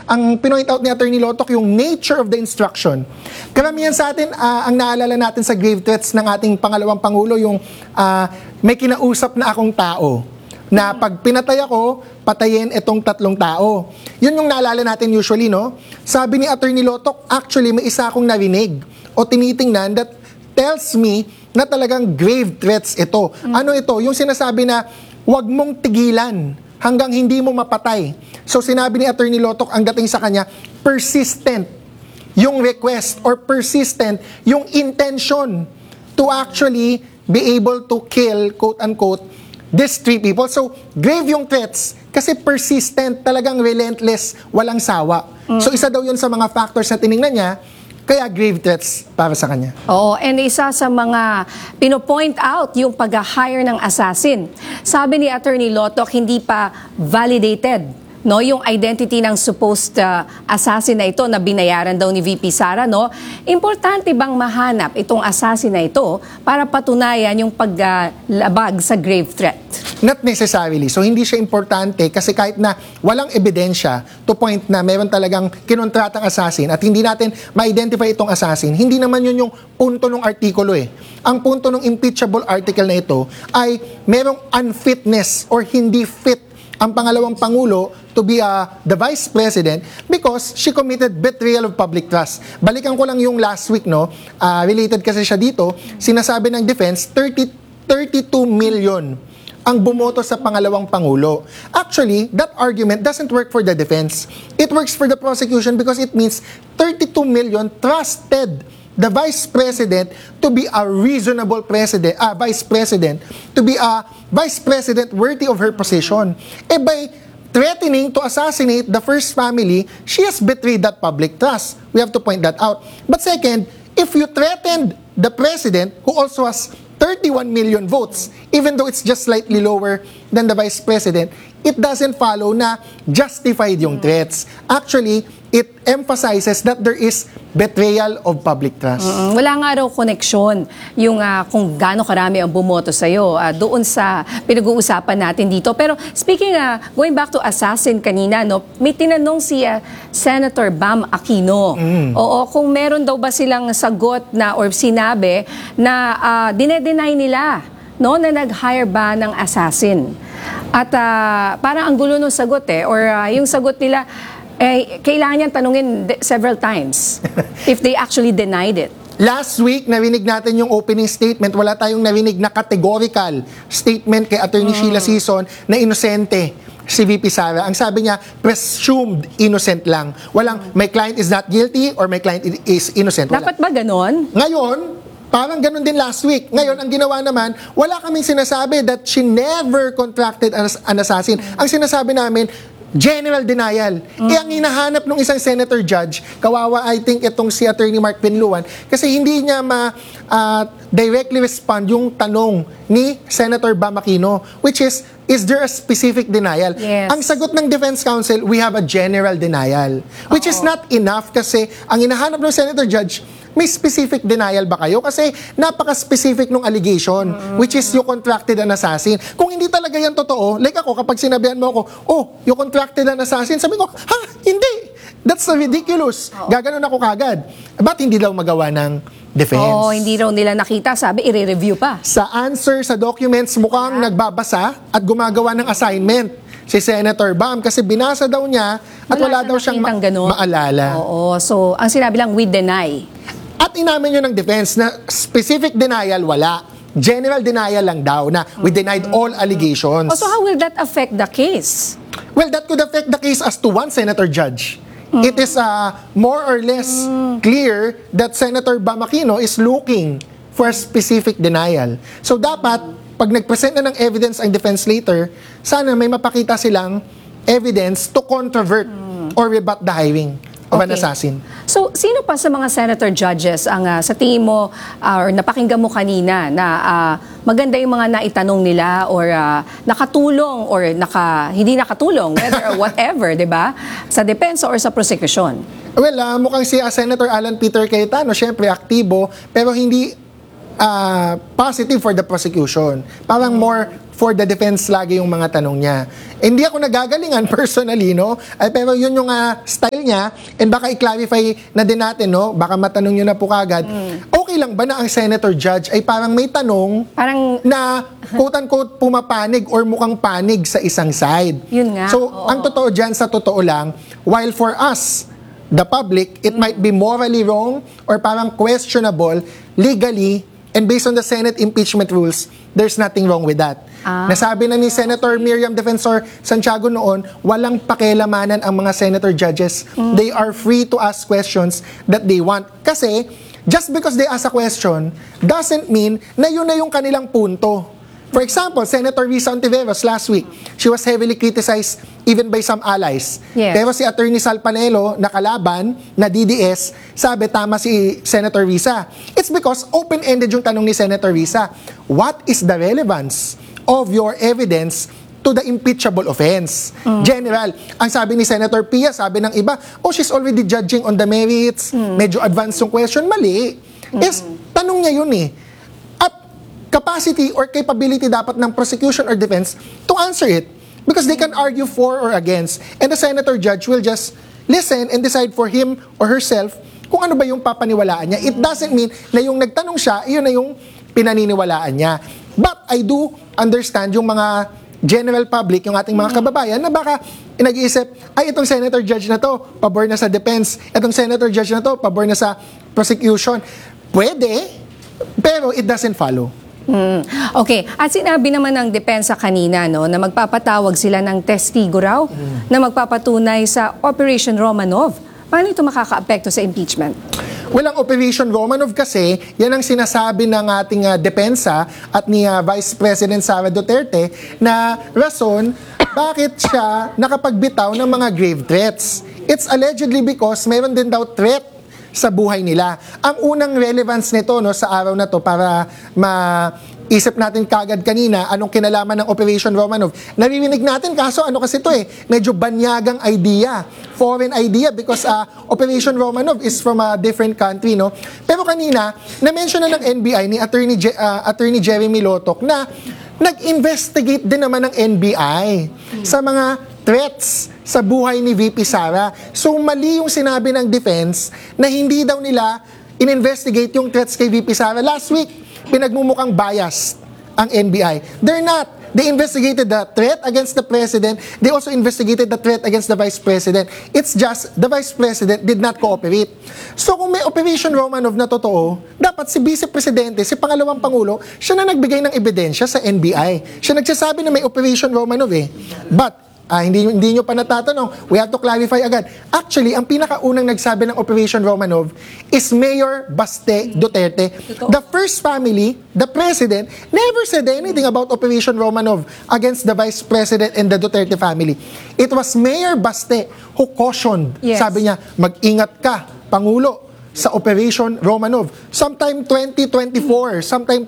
ang pinoint out ni Attorney Lotok yung nature of the instruction. Karamihan sa atin, ang naalala natin sa grave threats ng ating pangalawang Pangulo, yung may kinausap na akong tao na pag pinatay ako, patayin itong 3 tao. Yun yung naalala natin usually, no? Sabi ni Attorney Lotok, actually may isa akong narinig o tinitingnan that tells me na talagang grave threats ito. Ano ito? Yung sinasabi na huwag mong tigilan hanggang hindi mo mapatay. So sinabi ni Attorney Lotok, ang dating sa kanya, persistent yung request or persistent yung intention to actually be able to kill, quote-unquote, these 3 people. So, grave yung threats kasi persistent, talagang relentless, walang sawa. So, isa daw yun sa mga factors na tinignan niya, kaya grave threats para sa kanya. Oo, and isa sa mga pinopoint out yung pag-hire ng assassin. Sabi ni Attorney Lotok, hindi pa validated yung identity ng supposed assassin na ito na binayaran daw ni VP Sara, no? Importante bang mahanap itong assassin na ito para patunayan yung paglabag sa grave threat? Not necessarily. So, hindi siya importante kasi kahit na walang ebidensya to point na meron talagang kinontratang assassin at hindi natin ma-identify itong assassin, hindi naman yun yung punto ng artikulo eh. Ang punto ng impeachable article na ito ay merong unfitness or hindi fit ang pangalawang Pangulo to be the Vice President because she committed betrayal of public trust. Balikan ko lang yung last week, no? Related kasi siya dito, sinasabi ng defense, 32 million ang bumoto sa pangalawang Pangulo. Actually, that argument doesn't work for the defense. It works for the prosecution because it means 32 million trusted the Vice President to be a reasonable Vice President, to be a Vice President worthy of her position. By threatening to assassinate the first family, she has betrayed that public trust. We have to point that out. But second, if you threatened the President, who also has 31 million votes, even though it's just slightly lower than the Vice President, it doesn't follow na justified yung threats. Actually, it emphasizes that there is betrayal of public trust. Wala nga raw koneksyon yung kung gaano karami ang bumoto sa'yo doon sa pinag-uusapan natin dito. Pero speaking, going back to assassin kanina, no, may tinanong si Senator Bam Aquino. Oo, kung meron daw ba silang sagot na or sinabi na dinedenay nila, no, na nag-hire ba ng assassin. At parang ang gulo ng sagot or yung sagot nila, kailangan niyang tanungin several times if they actually denied it. Last week, narinig natin yung opening statement. Wala tayong narinig na categorical statement kay Attorney Sheila Sison na inosente si VP Sara. Ang sabi niya, presumed innocent lang. Walang, my client is not guilty or my client is innocent. Wala. Dapat ba ganon? Ngayon, parang ganun din last week. Ngayon, ang ginawa naman, wala kaming sinasabi that she never contracted an assassin. Ang sinasabi namin, general denial. Ang hinahanap ng isang senator judge, kawawa I think itong si Attorney Mark Pinluan, kasi hindi niya directly respond yung tanong ni Senator Bam Aquino, which is there a specific denial? Yes. Ang sagot ng Defense Counsel, we have a general denial. Which is not enough kasi ang hinahanap ng senator judge, may specific denial ba kayo? Kasi napaka-specific ng allegation, which is you contracted an assassin. Kung hindi talaga yan totoo, like ako, kapag sinabihan mo ako, oh, you contracted an assassin, sabi ko, ha, hindi. That's so ridiculous. Gaganon ako kagad. Ba't hindi daw magawa ng defense? Hindi raw nila nakita, sabi, i-review pa. Sa answer sa documents, mukhang nagbabasa at gumagawa ng assignment si Senator Bam kasi binasa daw niya at wala daw siyang maalala. Oo, so ang sinabi lang, we deny. At inamin nyo ng defense na specific denial, wala. General denial lang daw na we denied all allegations. So how will that affect the case? Well, that could affect the case as to one senator judge. It is more or less clear that Senator Bam Aquino is looking for a specific denial. So dapat, pag nag-present na ng evidence ang defense later, sana may mapakita silang evidence to controvert or rebut the hiring of an assassin. So, sino pa sa mga senator judges ang sa tingin mo or napakinggan mo kanina na maganda yung mga naitanong nila or nakatulong or hindi nakatulong, whether or whatever, di ba? Sa depensa or sa prosecution? Well, mukhang si Senator Alan Peter Cayetano, syempre aktibo, pero hindi positive for the prosecution. Parang more for the defense lagi yung mga tanong niya. Hindi ako nagagalingan personally, no? Ay, pero yun yung style niya, and baka i-clarify na din natin, no? Baka matanong nyo na po kagad. Okay lang ba na ang senator judge ay parang may tanong Parang, na quote-unquote pumapanig or mukhang panig sa isang side? Yun nga, So, oo. ang totoo dyan, sa totoo lang, while for us, the public, it might be morally wrong or parang questionable legally, and based on the Senate impeachment rules, there's nothing wrong with that. Nasabi na ni Senator Miriam Defensor Santiago noon, walang pakilamanan ang mga senator judges. They are free to ask questions that they want. Kasi, just because they ask a question, doesn't mean na yun na yung kanilang punto. For example, Senator Risa Ontiveros last week, she was heavily criticized even by some allies. Yes. Pero si Attorney Sal Panelo, na kalaban, na DDS, sabi tama si Senator Risa. It's because open-ended yung tanong ni Senator Risa. What is the relevance of your evidence to the impeachable offense? General, ang sabi ni Senator Pia, sabi ng iba, oh, she's already judging on the merits, medyo advanced yung question, mali. Yes, tanong niya yun eh. Capacity or capability dapat ng prosecution or defense to answer it, because they can argue for or against, and the senator judge will just listen and decide for him or herself kung ano ba yung papaniwalaan niya. It doesn't mean na yung nagtanong siya, yun na yung pinaniniwalaan niya. But I do understand yung mga general public, yung ating mga kababayan, na baka nag-iisip, ay, itong senator judge na to, pabor na sa defense, itong senator judge na to, pabor na sa prosecution. Pwede, pero it doesn't follow. Okay. At sinabi naman ng depensa kanina, no, na magpapatawag sila ng testigo raw na magpapatunay sa Operation Romanov. Paano ito makaka-apekto sa impeachment? Well, ang Operation Romanov kasi, yan ang sinasabi ng ating depensa at ni Vice President Sara Duterte na rason bakit siya nakapagbitaw ng mga grave threats. It's allegedly because mayroon din daw threat sa buhay nila. Ang unang relevance nito, no, sa araw na to, para maisip natin kagad kanina anong kinalaman ng Operation Romanov. Naririnig natin, kaso ano kasi to medyo banyagang idea, foreign idea, because Operation Romanov is from a different country, no? Pero kanina, na-mention na ng NBI ni Attorney Jeremy Lotok na nag-investigate din naman ng NBI sa mga threats sa buhay ni VP Sara. So mali yung sinabi ng defense na hindi daw nila in-investigate yung threats kay VP Sara. Last week, pinagmumukhang biased ang NBI. They're not. They investigated the threat against the President. They also investigated the threat against the Vice President. It's just the Vice President did not cooperate. So kung may Operation Romanov na totoo, dapat si Vice Presidente, si Pangalawang Pangulo, siya na nagbigay ng ebidensya sa NBI. Siya nagsasabi na may Operation Romanov But hindi nyo pa natatanong, we have to clarify agad. Actually, ang pinakaunang nagsabi ng Operation Romanov is Mayor Baste Duterte. The first family, the President, never said anything about Operation Romanov against the Vice President and the Duterte family. It was Mayor Baste who cautioned. Yes. Sabi niya, mag-ingat ka, Pangulo, sa Operation Romanov. Sometime 2024, sometime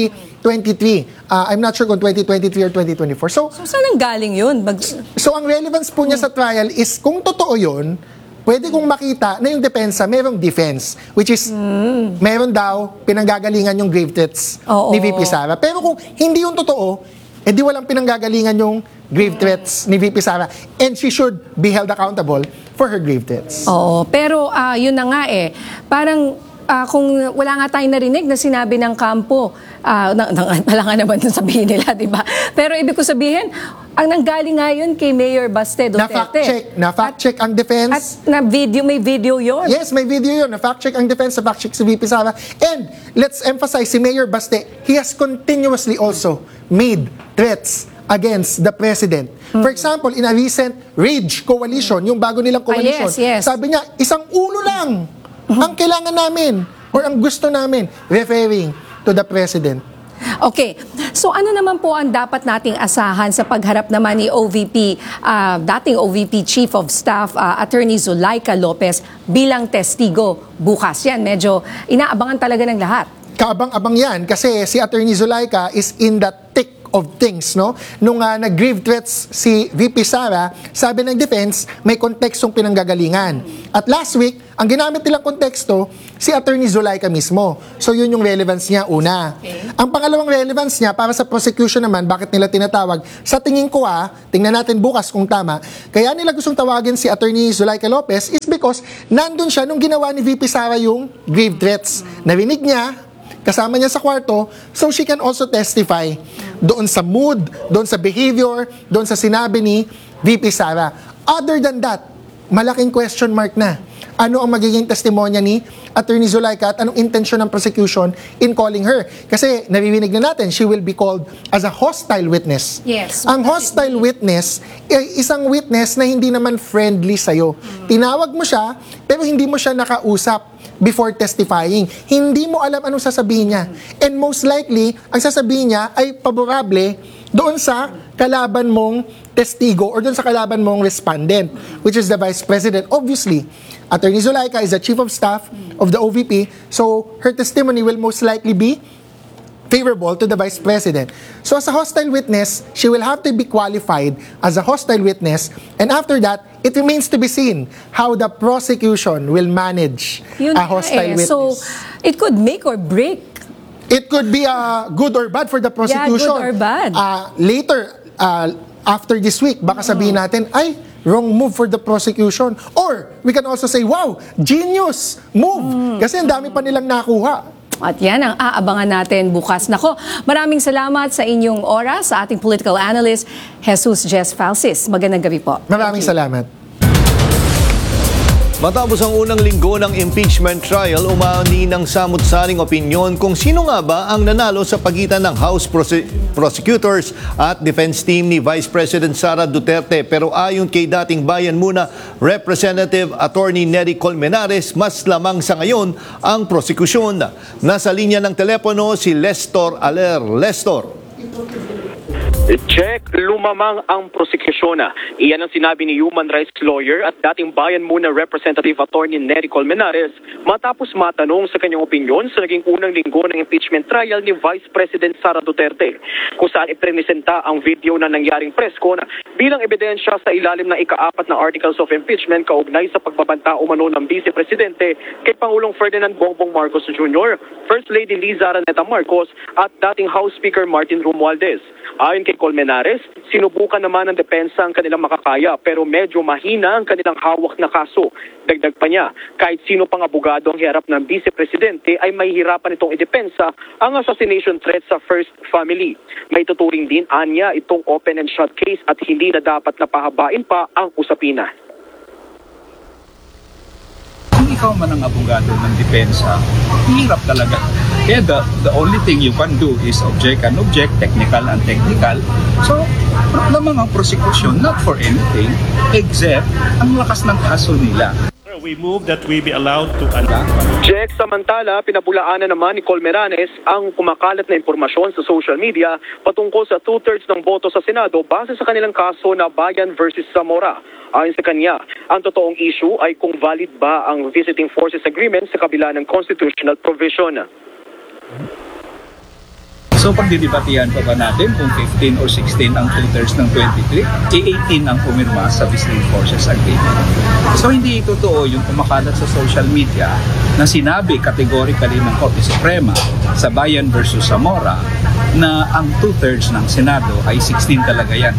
2023. I'm not sure kung 2023 or 2024. So saan ang galing yun? So ang relevance po niya sa trial is kung totoo yun, pwede kong makita na yung depensa merong defense, which is meron daw pinanggagalingan yung grave threats ni VP Sara. Pero kung hindi yung totoo, edi walang pinanggagalingan yung grave threats ni VP Sara, and she should be held accountable for her grave threats. Oo, pero yun na nga parang kung wala nga tayong narinig na sinabi ng kampo, wala nga naman sabihin nila, di ba? Pero ibig ko sabihin, ang nanggaling nga yun kay Mayor Baste Duterte. Na-fact check ang defense. At may video yon. Yes, may video yun. Na-fact check ang defense, na-fact check si VP Sara. And let's emphasize, si Mayor Baste, he has continuously also made threats against the President. For example, in a recent RAGE coalition, yung bago nilang coalition, yes. sabi niya, isang ulo lang ang kailangan namin or ang gusto namin, referring to the President. Okay. So ano naman po ang dapat nating asahan sa pagharap naman ni OVP, dating OVP Chief of Staff, Attorney Zulaika Lopez bilang testigo bukas? Yan, medyo inaabangan talaga ng lahat. Kaabang-abang yan kasi si Attorney Zulaika is in the thick of things, no? Nung nag-grave threats si VP Sara, sabi ng defense, may kontekstong pinanggagalingan. At last week, ang ginamit nilang konteksto, si Attorney Zulaika mismo. So yun yung relevance niya, una. Ang pangalawang relevance niya, para sa prosecution naman, bakit nila tinatawag? Sa tingin ko tingnan natin bukas kung tama, kaya nila gustong tawagin si Attorney Zulaika Lopez is because nandun siya nung ginawa ni VP Sara yung grave threats. Narinig niya, kasama niya sa kwarto, so she can also testify doon sa mood, doon sa behavior, doon sa sinabi ni VP Sara. Other than that, malaking question mark na. Ano ang magiging testimonya ni Attorney Zulaika at anong intention ng prosecution in calling her? Kasi naririnig na natin, she will be called as a hostile witness. Yes. Ang hostile witness, isang witness na hindi naman friendly sa'yo. Tinawag mo siya, pero hindi mo siya nakausap before testifying. Hindi mo alam anong sasabihin niya. And most likely, ang sasabihin niya ay paborable doon sa kalaban mong testigo or doon sa kalaban mong respondent, which is the Vice President. Obviously, Attorney Zulaika is the Chief of Staff of the OVP, so her testimony will most likely be favorable to the Vice President. So as a hostile witness, she will have to be qualified as a hostile witness, and after that, it remains to be seen how the prosecution will manage Yun a hostile witness. So, it could make or break. It could be good or bad for the prosecution. Yeah, good or bad. Later, after this week, baka sabihin natin, ay, wrong move for the prosecution. Or, we can also say, wow, genius move. Kasi ang dami pa nilang nakuha. At yan ang aabangan natin bukas. Nako, maraming salamat sa inyong oras sa ating political analyst, Jesus Jess Falsis. Magandang gabi po. Maraming salamat. Matapos ang unang linggo ng impeachment trial, umani ng samut-saring opinyon kung sino nga ba ang nanalo sa pagitan ng House prosecutors at defense team ni Vice President Sara Duterte. Pero ayon kay dating Bayan Muna Representative Attorney Nery Colmenares, mas lamang sa ngayon ang prosekusyon. Nasa linya ng telepono si Lestor Aler. Lestor. Check, lumamang ang prosekusyon. Iyan ang sinabi ni human rights lawyer at dating Bayan Muna Representative Attorney Nery Colmenares matapos matanong sa kanyang opinyon sa naging unang linggo ng impeachment trial ni Vice President Sara Duterte, kung saan ipresenta ang video na nangyaring press con bilang ebidensya sa ilalim ng ika-4 na Articles of Impeachment kaugnay sa pagbabanta umano ng Vice Presidente kay Pangulong Ferdinand Bongbong Marcos Jr., First Lady Liza Araneta Marcos at dating House Speaker Martin Romualdez. Ayon kay Colmenares, sinubukan naman ng depensa ang kanilang makakaya pero medyo mahina ang kanilang hawak na kaso. Dagdag pa niya, kahit sino pang abogado ang hiharap ng Vice Presidente ay mahihirapan itong idepensa ang assassination threat sa First Family. May tuturing din anya itong open and shut case at hindi na dapat napahabain pa ang usapina. Kung ikaw man ang abogado ng depensa, hirap talaga. Kaya the only thing you can do is object and object, technical and technical. So, lamang ang prosecution, not for anything, except ang lakas ng kaso nila. We move that we be allowed to Jack, samantala, pinabulaanan naman ni Colmenares ang kumakalat na impormasyon sa social media patungkol sa 2/3 ng boto sa Senado base sa kanilang kaso na Bayan versus Zamora. Ayon sa kanya, ang totoong issue ay kung valid ba ang Visiting Forces Agreement sa kabila ng constitutional provision. So pagdidebatihan pa ba natin kung 15 or 16 ang 2/3 ng 23, 18 ang pumirma sa Visiting Forces Agreement. So hindi totoo yung kumakalat sa social media na sinabi categorically ng Korte Suprema sa Bayan versus Zamora na ang 2/3 ng Senado ay 16 talaga yan.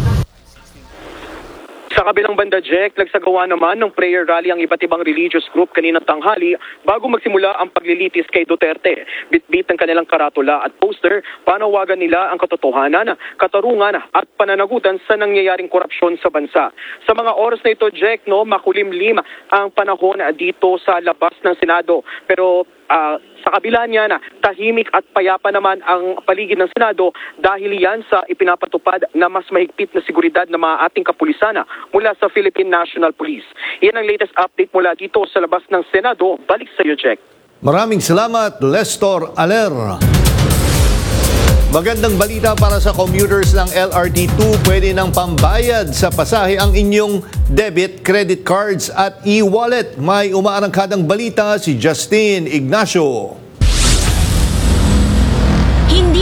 Sa kabilang banda, Jack, nagsagawa naman ng prayer rally ang iba't ibang religious group kaninang tanghali bago magsimula ang paglilitis kay Duterte. Bitbit ng kanilang karatula at poster, panawagan nila ang katotohanan, katarungan at pananagutan sa nangyayaring korupsyon sa bansa. Sa mga oras na ito, Jack, makulimlim ang panahon dito sa labas ng Senado. Pero sa kabila niya tahimik at payapa naman ang paligid ng Senado dahil yan sa ipinapatupad na mas mahigpit na seguridad ng mga ating kapulisan mula sa Philippine National Police. Yan ang latest update mula dito sa labas ng Senado. Balik sa iyo, Jack. Maraming salamat, Lestor Aler. Magandang balita para sa commuters ng LRT2. Pwede nang pambayad sa pasahe ang inyong debit, credit cards at e-wallet. May umaarangkadang balita si Justin Ignacio. Hindi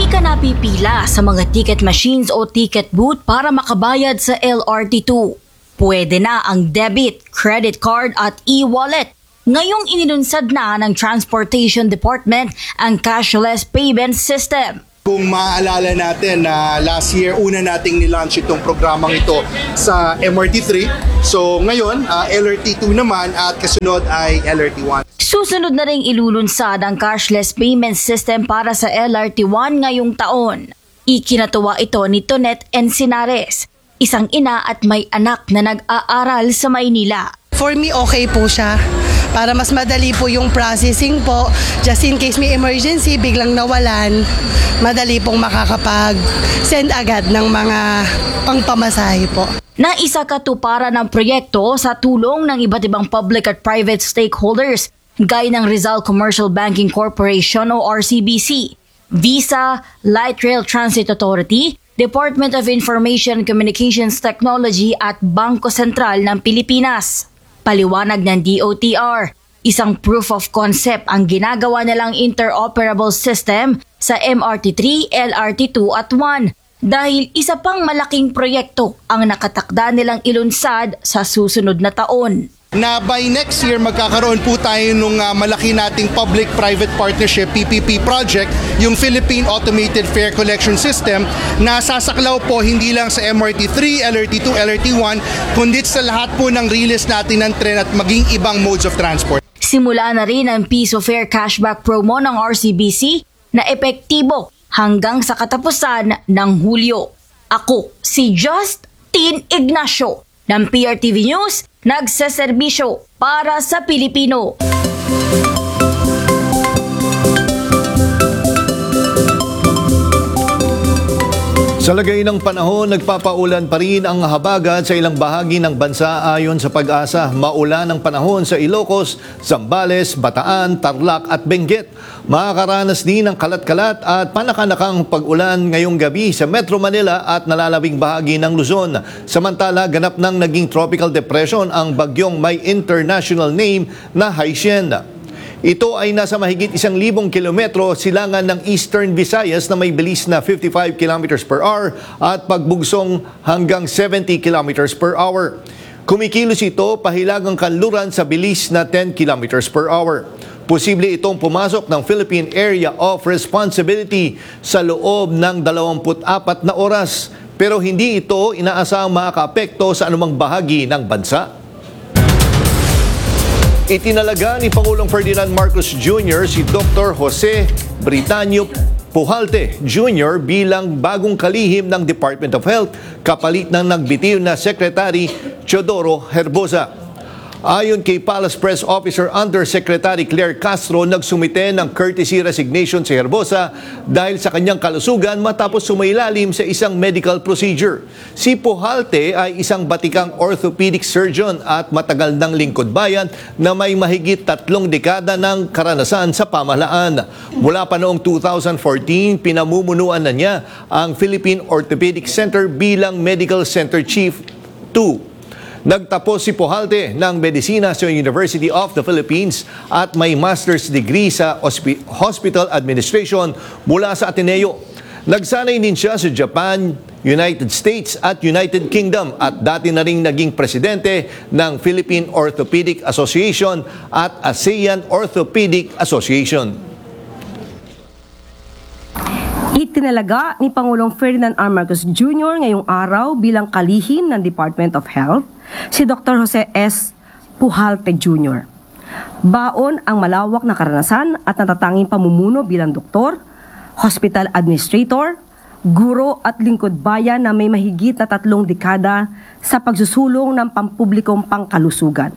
Hindi ka napipila sa mga ticket machines o ticket booth para makabayad sa LRT2. Pwede na ang debit, credit card at e-wallet. Ngayong inilunsad na ng Transportation Department ang cashless payment system. Kung maaalala natin na last year, una nating nilaunch itong programang ito sa MRT3. So ngayon, LRT2 naman at kasunod ay LRT1. Susunod na ring ilulunsad ang cashless payment system para sa LRT1 ngayong taon. Ikinatuwa ito ni Tonet Encinares, isang ina at may anak na nag-aaral sa Maynila. For me, okay po siya. Para mas madali po yung processing po. Just in case may emergency, biglang nawalan, madali pong makakapag-send agad ng mga pangpamasahe po. Naisakatuparan ng proyekto sa tulong ng iba't ibang public at private stakeholders gaya ng Rizal Commercial Banking Corporation o RCBC, Visa, Light Rail Transit Authority, Department of Information and Communications Technology at Bangko Sentral ng Pilipinas. Paliwanag ng DOTR, isang proof of concept ang ginagawa nilang interoperable system sa MRT3, LRT2 at 1 dahil isa pang malaking proyekto ang nakatakda nilang ilunsad sa susunod na taon. Na by next year magkakaroon po tayo nung malaki nating public-private partnership PPP project, yung Philippine Automated Fare Collection System na sasaklaw po hindi lang sa MRT3, LRT2, LRT1 kundi sa lahat po ng release natin ng tren at maging ibang modes of transport. Simula na rin ang Piso Fare Cashback Promo ng RCBC na epektibo hanggang sa katapusan ng Hulyo. Ako si Justin Ignacio ng PRTV News, nagseserbisyo para sa Pilipino. Sa lagay ng panahon, nagpapaulan pa rin ang habagat sa ilang bahagi ng bansa ayon sa Pag-asa. Maulan ang panahon sa Ilocos, Zambales, Bataan, Tarlac at Benguet. Makakaranas din ng kalat-kalat at panakanakang pag-ulan ngayong gabi sa Metro Manila at nalalabing bahagi ng Luzon. Samantala, ganap ng naging tropical depression ang bagyong may international name na Haishen. Ito ay nasa mahigit 1,000 kilometro silangan ng Eastern Visayas na may bilis na 55 kilometers per hour at pagbugsong hanggang 70 kilometers per hour. Kumikilos ito pahilagang kanluran sa bilis na 10 kilometers per hour. Posible itong pumasok ng Philippine Area of Responsibility sa loob ng 24 na oras. Pero hindi ito inaasahang makakaapekto sa anumang bahagi ng bansa. Itinalaga ni Pangulong Ferdinand Marcos Jr. si Dr. Jose Britanio Pujalte Jr. bilang bagong kalihim ng Department of Health kapalit ng nagbitiw na Secretary Teodoro Herbosa. Ayon kay Palace Press Officer Undersecretary Claire Castro, nagsumite ng courtesy resignation si Herbosa dahil sa kanyang kalusugan matapos sumailalim sa isang medical procedure. Si Pujalte ay isang batikang orthopedic surgeon at matagal ng lingkod bayan na may mahigit 3 dekada ng karanasan sa pamahalaan. Mula pa noong 2014, pinamumunuan na niya ang Philippine Orthopedic Center bilang Medical Center Chief 2. Nagtapos si Pujalte ng medisina sa University of the Philippines at may master's degree sa Hospital Administration mula sa Ateneo. Nagsanay din siya sa Japan, United States at United Kingdom at dati na ring naging presidente ng Philippine Orthopedic Association at ASEAN Orthopedic Association. Itinalaga ni Pangulong Ferdinand R. Marcos Jr. ngayong araw bilang kalihim ng Department of Health si Dr. Jose S. Pujalte Jr. Baon ang malawak na karanasan at natatanging pamumuno bilang doktor, hospital administrator, guro at lingkod bayan na may mahigit na 3 dekada sa pagsusulong ng pampublikong pangkalusugan.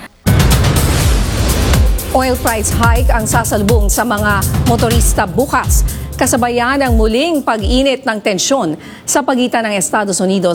Oil price hike ang sasalubong sa mga motorista bukas, kasabayan ang muling pag-init ng tensyon sa pagitan ng Estados Unidos